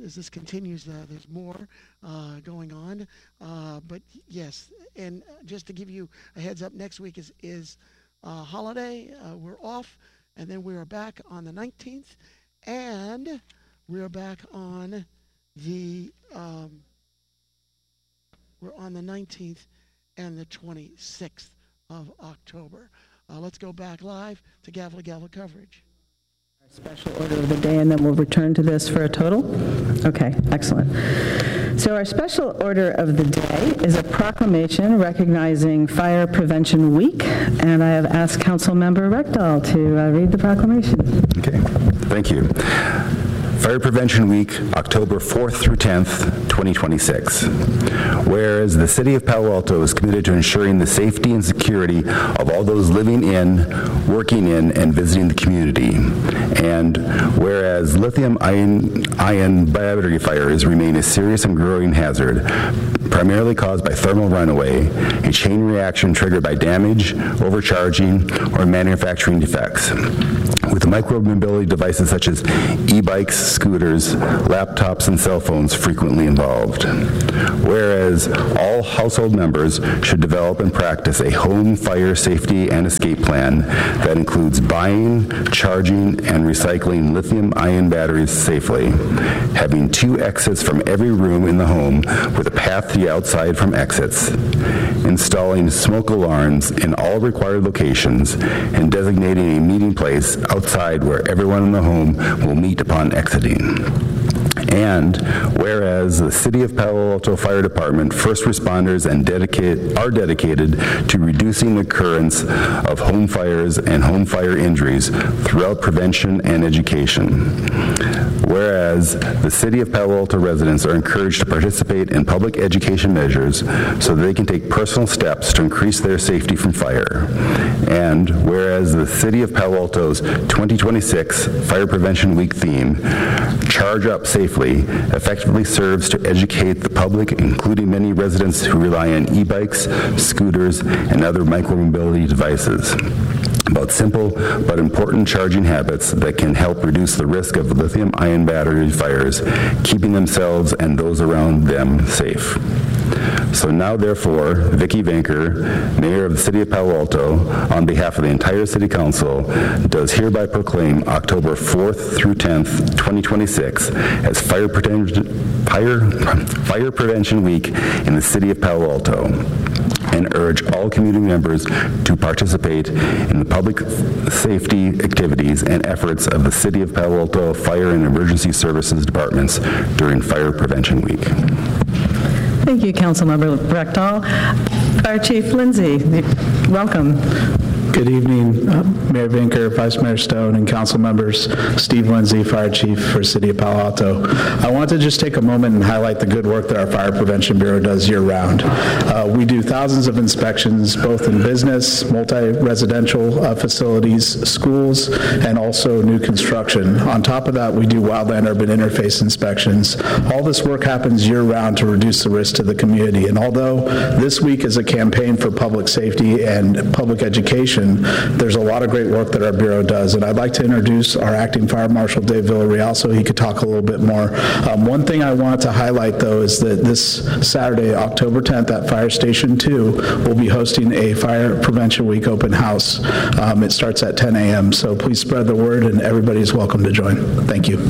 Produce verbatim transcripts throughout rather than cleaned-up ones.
as this continues, uh, there's more uh, going on. Uh, but yes, and just to give you a heads up, next week is is uh, holiday. Uh, we're off, and then we are back on the nineteenth, and we are back on the um, we're on the nineteenth and the twenty-sixth of October. Uh, let's go back live to Gavel to Gavel coverage. Special order of the day, and then we'll return to this for a total? Okay, excellent. So our special order of the day is a proclamation recognizing Fire Prevention Week, and I have asked Council Member Reckdahl to uh, read the proclamation. Okay, thank you. Fire Prevention Week, October fourth through tenth, twenty twenty-six. Whereas the City of Palo Alto is committed to ensuring the safety and security of all those living in, working in, and visiting the community. And whereas lithium-ion ion battery fires remain a serious and growing hazard, primarily caused by thermal runaway, a chain reaction triggered by damage, overcharging, or manufacturing defects, with micromobility devices such as e-bikes, scooters, laptops, and cell phones frequently involved. Whereas all household members should develop and practice a home fire safety and escape plan that includes buying, charging, and recycling lithium-ion batteries safely, having two exits from every room in the home with a path to the outside from exits, installing smoke alarms in all required locations, and designating a meeting place outside where everyone in the home will meet upon exiting. And whereas the City of Palo Alto Fire Department first responders and dedicate, are dedicated to reducing the occurrence of home fires and home fire injuries throughout prevention and education. Whereas the City of Palo Alto residents are encouraged to participate in public education measures so that they can take personal steps to increase their safety from fire. And whereas the City of Palo Alto's twenty twenty-six Fire Prevention Week theme, Charge Up Safely, effectively serves to educate the public, including many residents who rely on e-bikes, scooters, and other micromobility devices, about simple but important charging habits that can help reduce the risk of lithium-ion battery fires, keeping themselves and those around them safe. So now, therefore, Vicki Vanker, Mayor of the City of Palo Alto, on behalf of the entire City Council, does hereby proclaim October fourth through tenth, twenty twenty-six as Fire, Preten- Fire, Fire Prevention Week in the City of Palo Alto, and urge all community members to participate in the public safety activities and efforts of the City of Palo Alto Fire and Emergency Services Departments during Fire Prevention Week. Thank you, Councilmember Reckdahl. Fire Chief Lindsay, welcome. Good evening, uh, Mayor Vinker, Vice Mayor Stone, and council members. Steve Lindsay, Fire Chief for City of Palo Alto. I want to just take a moment and highlight the good work that our Fire Prevention Bureau does year-round. Uh, we do thousands of inspections, both in business, multi-residential uh, facilities, schools, and also new construction. On top of that, we do wildland-urban interface inspections. All this work happens year-round to reduce the risk to the community. And although this week is a campaign for public safety and public education, there's a lot of great work that our Bureau does, and I'd like to introduce our Acting Fire Marshal, Dave Villarreal, so he could talk a little bit more. Um, one thing I want to highlight, though, is that this Saturday, October tenth, at Fire Station two, we'll be hosting a Fire Prevention Week open house. Um, it starts at ten a.m., so please spread the word, and everybody's welcome to join. Thank you.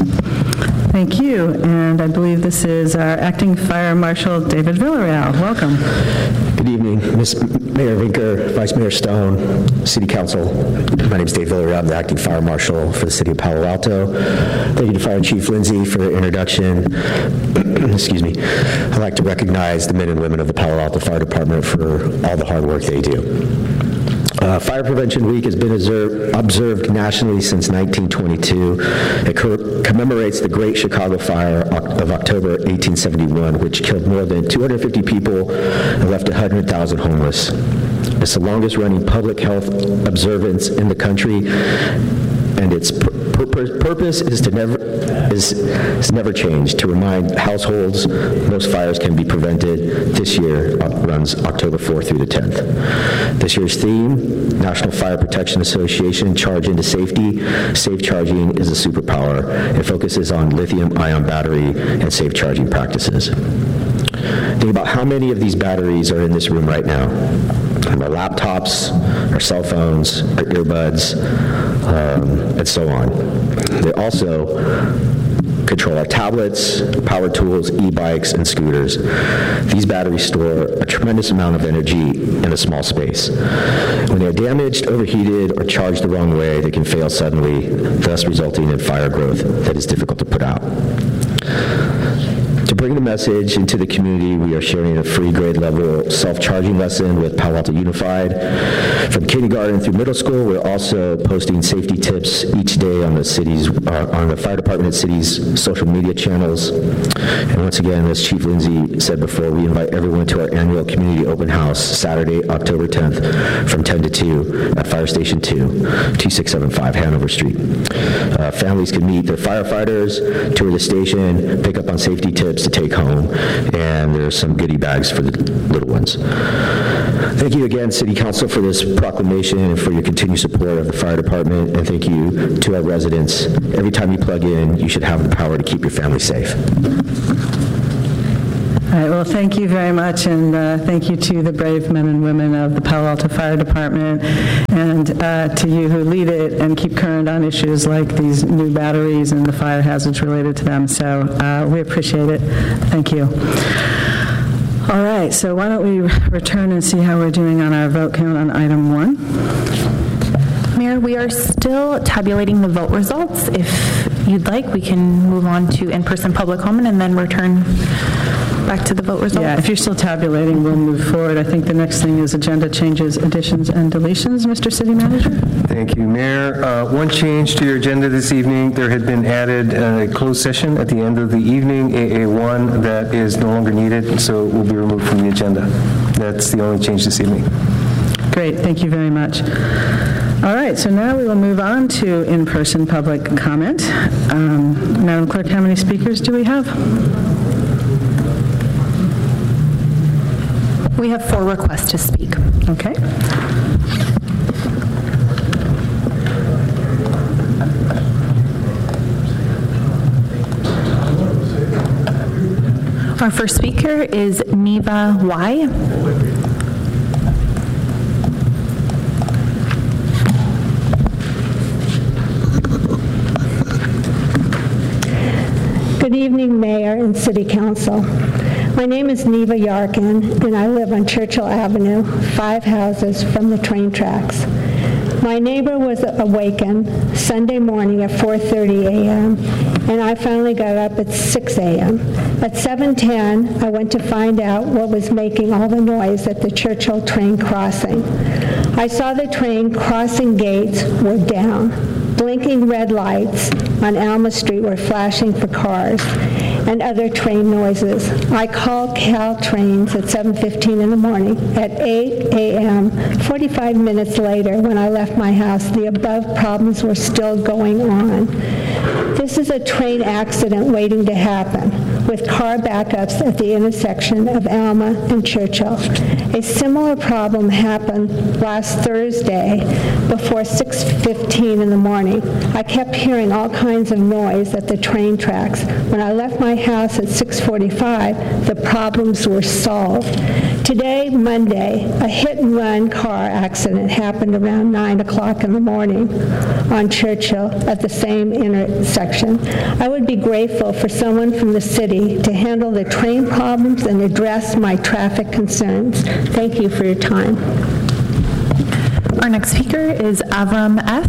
Thank you, and I believe this is our Acting Fire Marshal, David Villarreal. Welcome. Good evening, Miz Mayor Vinker, Vice Mayor Stone, City Council. My name is Dave Villarreal. I'm the Acting Fire Marshal for the City of Palo Alto. Thank you to Fire Chief Lindsay for the introduction. Excuse me. I'd like to recognize the men and women of the Palo Alto Fire Department for all the hard work they do. Uh, Fire Prevention Week has been observed, observed nationally since nineteen twenty-two. It co- commemorates the Great Chicago Fire of October eighteen seventy-one, which killed more than two hundred fifty people and left one hundred thousand homeless. It's the longest running public health observance in the country, and its pr- pur- pur- purpose is to never is, is never changed, to remind households most fires can be prevented. This year uh, runs October fourth through the tenth. This year's theme, National Fire Protection Association, Charge into Safety. Safe charging is a superpower. It focuses on lithium-ion battery and safe charging practices. Think about how many of these batteries are in this room right now. And our laptops, our cell phones, our earbuds, um, and so on. They also control our tablets, power tools, e-bikes, and scooters. These batteries store a tremendous amount of energy in a small space. When they're damaged, overheated, or charged the wrong way, they can fail suddenly, thus resulting in fire growth that is difficult to put out. To bring the message into the community, we are sharing a free grade level self-charging lesson with Palo Alto Unified. From kindergarten through middle school, we're also posting safety tips each day on the city's, uh, on the fire department and city's social media channels. And once again, as Chief Lindsay said before, we invite everyone to our annual community open house Saturday, October tenth from ten to two at Fire Station two, two six seven five Hanover Street. Uh, families can meet their firefighters, tour the station, pick up on safety tips to take home, and there's some goodie bags for the little ones. Thank you again, City Council, for this proclamation and for your continued support of the fire department, and thank you to our residents. Every time you plug in, you should have the power to keep your family safe. All right, well, thank you very much, and uh, thank you to the brave men and women of the Palo Alto Fire Department, and uh, to you who lead it and keep current on issues like these new batteries and the fire hazards related to them. So uh, we appreciate it. Thank you. All right, so why don't we return and see how we're doing on our vote count on item one. Mayor, we are still tabulating the vote results. If you'd like, we can move on to in-person public comment and then return back to the vote results. Yeah, if you're still tabulating, we'll move forward. I think the next thing is agenda changes, additions, and deletions. Mister City Manager? Thank you, Mayor. Uh, one change to your agenda this evening. There had been added a closed session at the end of the evening, A A one, that is no longer needed, so it will be removed from the agenda. That's the only change this evening. Great, thank you very much. All right, so now we will move on to in-person public comment. Um, Madam Clerk, how many speakers do we have? We have four requests to speak. Okay. Our first speaker is Neva Y. Good evening, Mayor and City Council. My name is Neva Yarkin, and I live on Churchill Avenue, five houses from the train tracks. My neighbor was awakened Sunday morning at four thirty a m, and I finally got up at six a m At seven ten, I went to find out what was making all the noise at the Churchill train crossing. I saw the train crossing gates were down. Blinking red lights on Alma Street were flashing for cars and other train noises. I called Caltrains at seven fifteen in the morning. At eight a m, forty-five minutes later, when I left my house, the above problems were still going on. This is a train accident waiting to happen, with car backups at the intersection of Alma and Churchill. A similar problem happened last Thursday before six fifteen in the morning. I kept hearing all kinds of noise at the train tracks. When I left my house at six forty-five, the problems were solved. Today, Monday, a hit-and-run car accident happened around nine o'clock in the morning on Churchill at the same intersection. I would be grateful for someone from the city to handle the train problems and address my traffic concerns. Thank you for your time. Our next speaker is Avram F.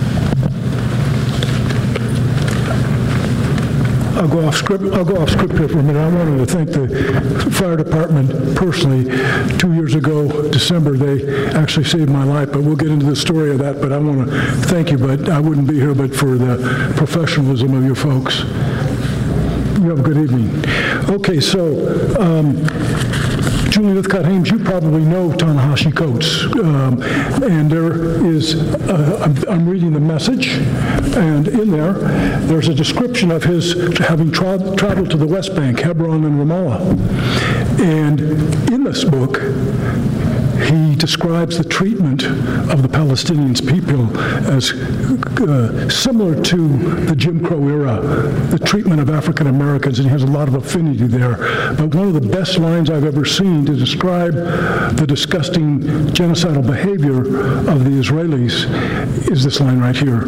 I'll go off script. I'll go off script here for a minute. I wanted to thank the fire department personally. Two years ago, December, they actually saved my life. But we'll get into the story of that. But I want to thank you. But I wouldn't be here but for the professionalism of your folks. You have a good evening. Okay, so um, Julie Lithcott-Hames, you probably know Ta-Nehisi Coates. Um, and there is, uh, I'm, I'm reading the message, and in there, there's a description of his having tra- traveled to the West Bank, Hebron and Ramallah. And in this book, he describes the treatment of the Palestinians people as uh, similar to the Jim Crow era, the treatment of African Americans, and he has a lot of affinity there. But one of the best lines I've ever seen to describe the disgusting genocidal behavior of the Israelis is this line right here.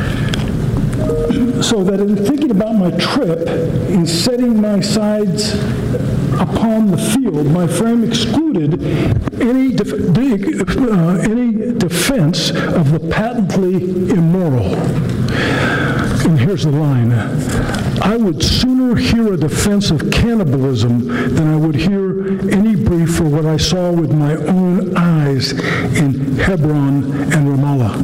So that in thinking about my trip, in setting my sides upon the field, my frame excluded any def- de- uh, any defense of the patently immoral. And here's the line. I would sooner hear a defense of cannibalism than I would hear any brief for what I saw with my own eyes in Hebron and Ramallah.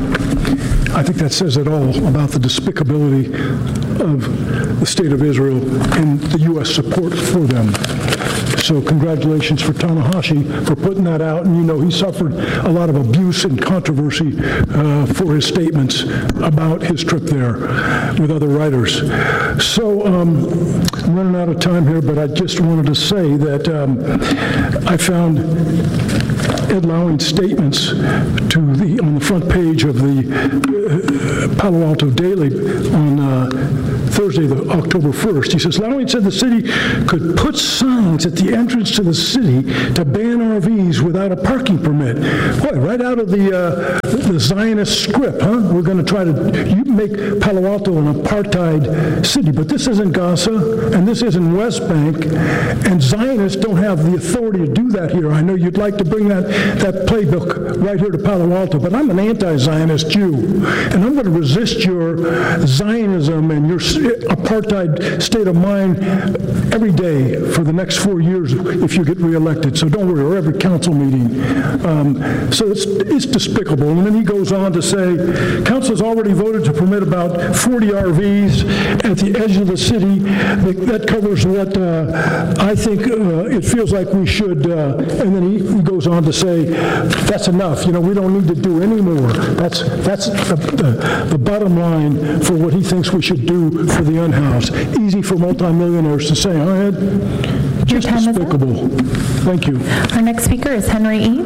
I think that says it all about the despicability of the state of Israel and the U S support for them. So congratulations for Ta-Nehisi for putting that out. And you know, he suffered a lot of abuse and controversy uh, for his statements about his trip there with other writers. So um, I'm running out of time here, but I just wanted to say that um, I found Ed Lowing's statements to the on the front page of the uh, Palo Alto Daily on uh, Thursday, the October first. He says, Lowing said the city could put signs at the entrance to the city to ban R Vs without a parking permit. Boy, right out of the, uh, the Zionist script, huh? We're going to try to make Palo Alto an apartheid city, but this isn't Gaza, and this isn't West Bank, and Zionists don't have the authority to do that here. I know you'd like to bring that, that playbook right here to Palo Alto, but I'm an anti-Zionist Jew, and I'm going to resist your Zionism and your apartheid state of mind every day for the next four years if you get reelected. So don't worry, or every council meeting. Um, so it's, it's despicable. And then he goes on to say, council has already voted to permit about forty R Vs at the edge of the city. That covers what uh, I think uh, it feels like we should. Uh, and then he, he goes on to say, that's enough. You know, we don't need to do any more. That's that's the, the, the bottom line for what he thinks we should do for the unhoused. Easy for multimillionaires to say, huh, Ed? Just despicable. Thank you. Our next speaker is Henry E.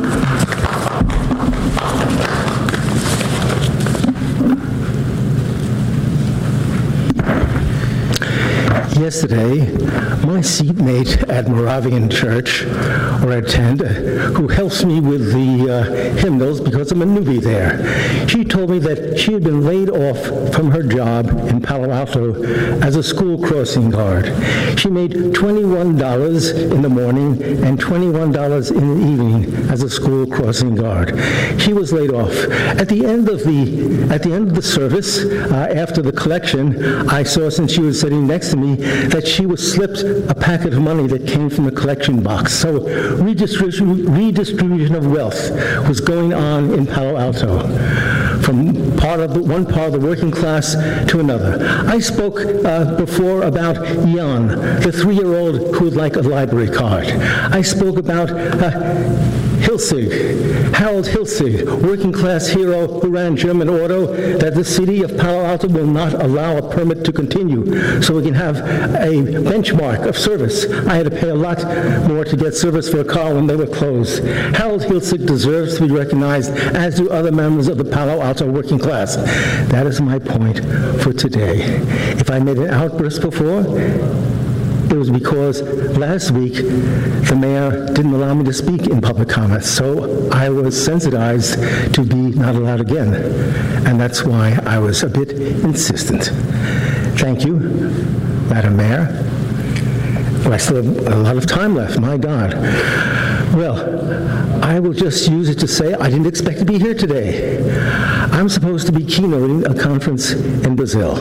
Yesterday, my seatmate at Moravian Church, where I attend, who helps me with the uh, hymnals because I'm a newbie there, she told me that she had been laid off from her job in Palo Alto as a school crossing guard. She made twenty-one dollars in the morning and twenty-one dollars in the evening as a school crossing guard. She was laid off. At the end of the at the end of the service, uh, after the collection, I saw, since she was sitting next to me, that she was slipped a packet of money that came from the collection box. So redistribution, redistribution of wealth was going on in Palo Alto, from part of the, one part of the working class to another. I spoke uh, before about Jan, the three-year-old who would like a library card. I spoke about uh, Hilsig, Harold Hilsig, working class hero who ran German Auto, that the city of Palo Alto will not allow a permit to continue so we can have a benchmark of service. I had to pay a lot more to get service for a car when they were closed. Harold Hilsig deserves to be recognized, as do other members of the Palo Alto working class. That is my point for today. If I made an outburst before, it was because last week the mayor didn't allow me to speak in public comments, so I was sensitized to be not allowed again, and that's why I was a bit insistent. Thank you, Madam Mayor. Well, I still have a lot of time left, my God. Well, I will just use it to say I didn't expect to be here today. I'm supposed to be keynoting a conference in Brazil.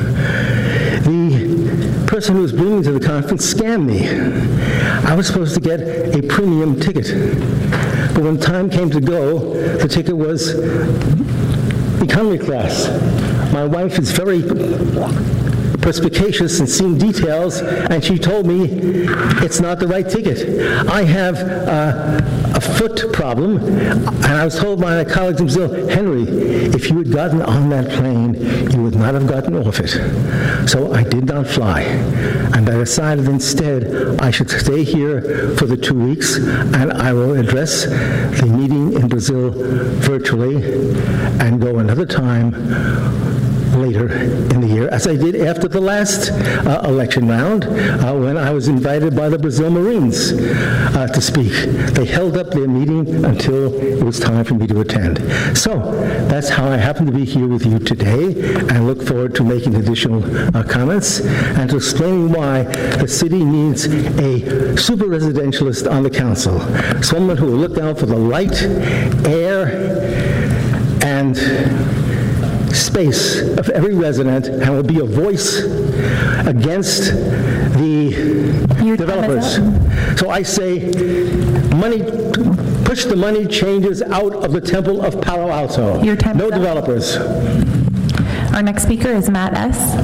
The person who was bringing me to the conference scammed me. I was supposed to get a premium ticket, but when time came to go, the ticket was economy class. My wife is very perspicacious and seen details, and she told me it's not the right ticket. I have uh, a foot problem, and I was told by my colleagues in Brazil, Henry, if you had gotten on that plane, you would not have gotten off it. So I did not fly, and I decided instead I should stay here for the two weeks, and I will address the meeting in Brazil virtually and go another time later in the year, as I did after the last uh, election round, uh, when I was invited by the Brazil Marines uh, to speak. They held up their meeting until it was time for me to attend. So that's how I happen to be here with you today, and look forward to making additional uh, comments and to explaining why the city needs a super residentialist on the council, someone who will look out for the light, air, and space of every resident, and will be a voice against the Your developers. So I say, money, push the money changes out of the Temple of Palo Alto. Your time no is up. developers. Our next speaker is Matt S.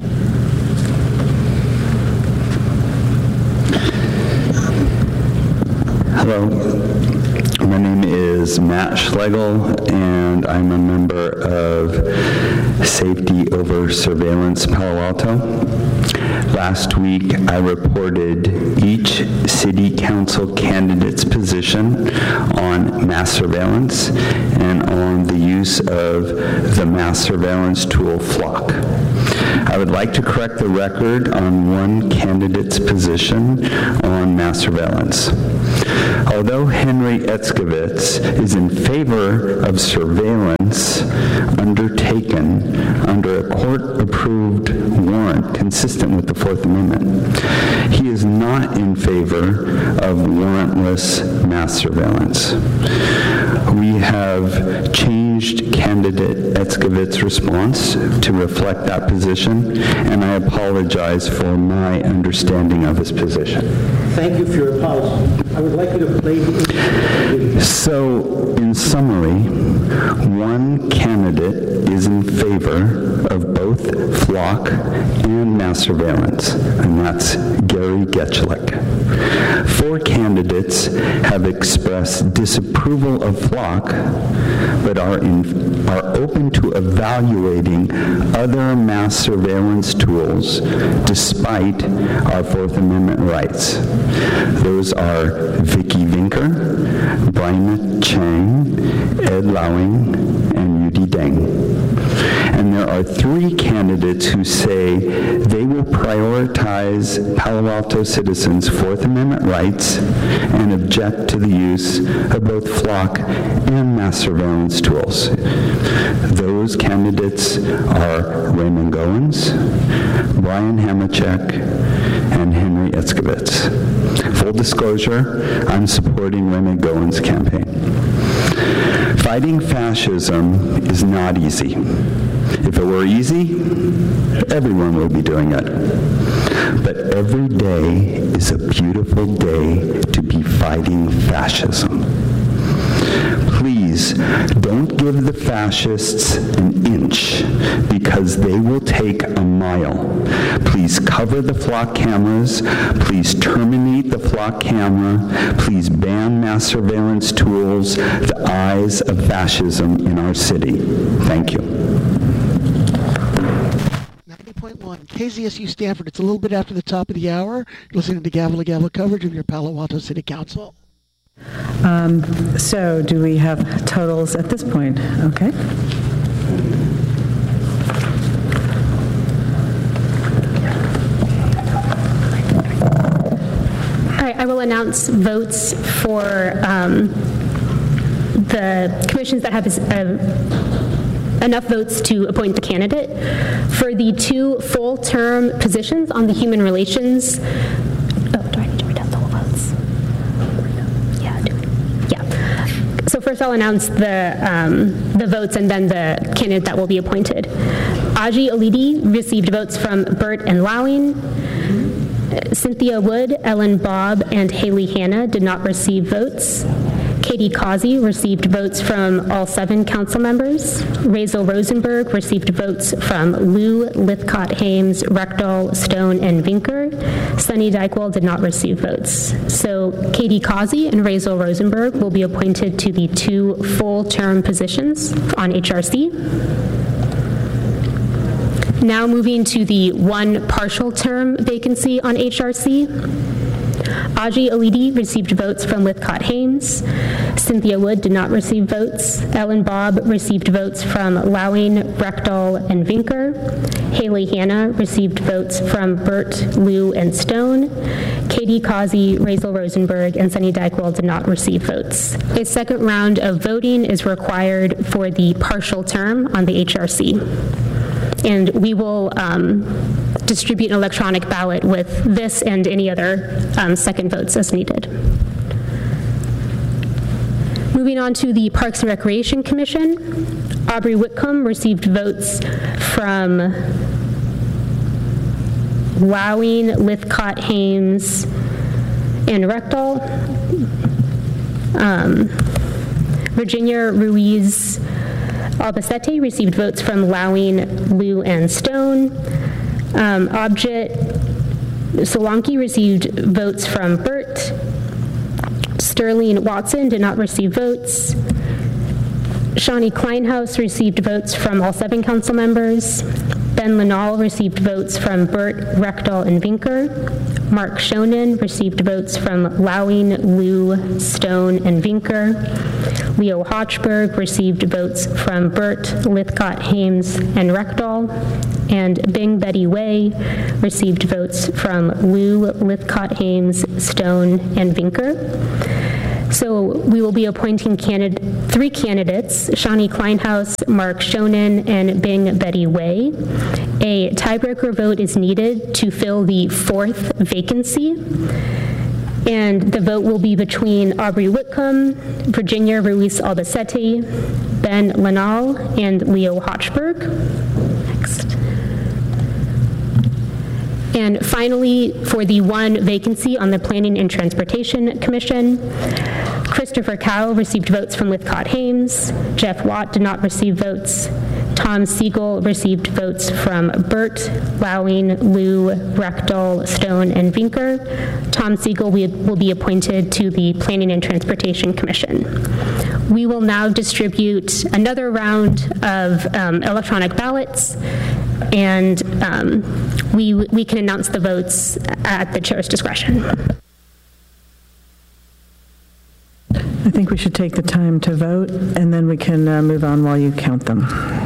Hello. My name is Matt Schlegel, and I'm a member of Safety Over Surveillance Palo Alto. Last week, I reported each city council candidate's position on mass surveillance and on the use of the mass surveillance tool Flock. I would like to correct the record on one candidate's position on mass surveillance. Although Henry Etzkovitz is in favor of surveillance undertaken under a court-approved warrant consistent with the Fourth Amendment, he is not in favor of warrantless mass surveillance. We have changed candidate Etzkovitz's response to reflect that position, and I apologize for my understanding of his position. Thank you for your apology. I would like you to play the... So, in summary, one candidate is in favor of both Flock and mass surveillance, and that's Gary Getchlik. Four candidates have expressed disapproval of Flock, but are, in, are open to evaluating other mass surveillance tools despite our Fourth Amendment rights. Those are Vicky Vinker, Brian Chang, Ed Lowing, and Yudi Deng. And there are three candidates who say they will prioritize Palo Alto citizens' Fourth Amendment rights and object to the use of both Flock and mass surveillance tools. Those candidates are Raymond Goins, Brian Hamachek, and Henry Etzkovitz. Full disclosure, I'm supporting Raymond Goins' campaign. Fighting fascism is not easy. If it were easy, everyone would be doing it. But every day is a beautiful day to be fighting fascism. Please don't give the fascists an inch, because they will take a mile. Please cover the Flock cameras. Please terminate the Flock camera. Please ban mass surveillance tools, the eyes of fascism in our city. Thank you. ninety point one K Z S U Stanford. It's a little bit after the top of the hour. You're listening to Gavel to Gavel coverage of your Palo Alto City Council. Um, so do we have totals at this point? Okay. All right, I will announce votes for um, the commissions that have uh, enough votes to appoint the candidate. For the two full-term positions on the Human Relations, oh, do I need to read out the whole votes? Yeah, do it. Yeah. So first I'll announce the, um, the votes and then the candidate that will be appointed. Aji Alidi received votes from Burt and Lowing. Cynthia Wood, Ellen Bobb, and Haley Hanna did not receive votes. Katie Causey received votes from all seven council members. Razel Rosenberg received votes from Lou, Lithcott, Hames, Reckdahl, Stone, and Vinker. Sunny Dykewell did not receive votes. So Katie Causey and Razel Rosenberg will be appointed to the two full-term positions on H R C. Now moving to the one partial term vacancy on H R C. Aji Alidi received votes from Lithcott Hames. Cynthia Wood did not receive votes. Ellen Bobb received votes from Lowing, Reckdahl, and Vinker. Haley Hanna received votes from Burt, Liu, and Stone. Katie Causey, Razel Rosenberg, and Sunny Dykewell did not receive votes. A second round of voting is required for the partial term on the H R C. And we will um, distribute an electronic ballot with this and any other um, second votes as needed. Moving on to the Parks and Recreation Commission, Aubrey Whitcomb received votes from Lowing, Lithcott, Hames, and Reckdahl. Um, Virginia Ruiz Albacete received votes from Lowing, Liu, and Stone. Um, Abjit Solanki received votes from Burt. Sterling Watson did not receive votes. Shawnee Kleinhaus received votes from all seven council members. Ben Linnall received votes from Burt, Reckdahl, and Vinker. Mark Shonen received votes from Lowing, Liu, Stone, and Vinker. Leo Hochberg received votes from Burt, Lithcott, Hames, and Reckdahl. And Bing Betty Way received votes from Liu, Lithcott, Hames, Stone, and Vinker. So we will be appointing candid- three candidates, Shawnee Kleinhaus, Mark Shonen, and Bing Betty Way. A tiebreaker vote is needed to fill the fourth vacancy. And the vote will be between Aubrey Whitcomb, Virginia Ruiz Albacete, Ben Linnall, and Leo Hochberg. Next. And finally, for the one vacancy on the Planning and Transportation Commission, Christopher Cow received votes from Lithcott Hames. Jeff Watt did not receive votes. Tom Siegel received votes from Burt, Lowing, Liu, Reckdahl, Stone, and Vinker. Tom Siegel will be appointed to the Planning and Transportation Commission. We will now distribute another round of um, electronic ballots, and um, we, we can announce the votes at the chair's discretion. I think we should take the time to vote, and then we can uh, move on while you count them.